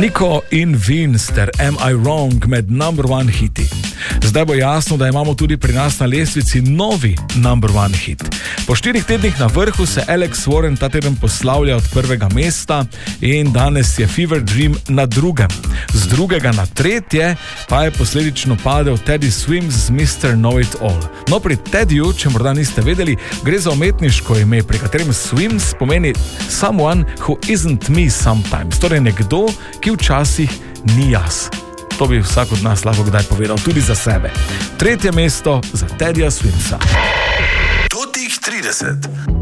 Nico in Vince ter Am I Wrong med number one hiti. Zdaj bo jasno, da imamo tudi pri nas na lestvici novi number one hit. Po 4 tednih na vrhu se Alex Warren ta teden poslavlja od 1. mesta in danes je Fever Dream na 2. Z 2. na 3. pa je posledično padel Teddy Swims z Mr. Know It All. No, pri Teddyju, če morda niste vedeli, gre za umetniško ime, pri katerem Swims pomeni someone who isn't me sometimes, torej nekdo, ki včasih ni jaz. To bi vsak od nas lahko kdaj povedal tudi za sebe. 3. mesto za Teddyja Swimsa. Totih 30.